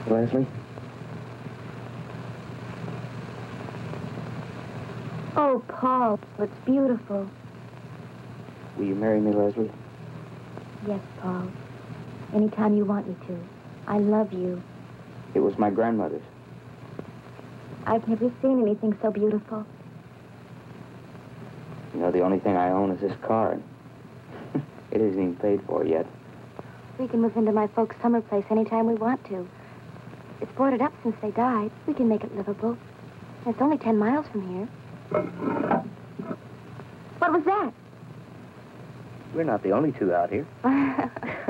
Leslie? Oh, Paul, it's beautiful. Will you marry me, Leslie? Yes, Paul. Anytime you want me to. I love you. It was my grandmother's. I've never seen anything so beautiful. You know, the only thing I own is this car. And it isn't even paid for yet. We can move into my folks' summer place anytime we want to. It's boarded up since they died. We can make it livable. And it's only 10 miles from here. What was that? We're not the only two out here.